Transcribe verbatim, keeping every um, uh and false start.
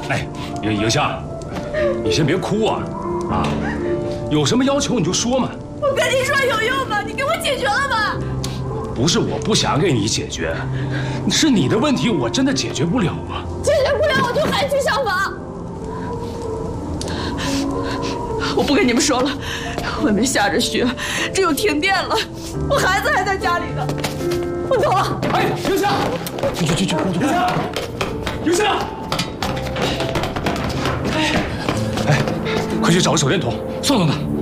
哎，迎迎香，你先别哭啊啊！有什么要求你就说嘛。 我跟你说有用吗？你给我解决了吗？ 不是我不想给你解决，是你的问题，我真的解决不了啊。 解决不了我就还去上访。我不跟你们说了，外面下着雪，这又停电了，我孩子还在家里呢。我走了。 哎，迎香，去去去去，迎香，迎香。哎哎，快去找个手电筒，送送他。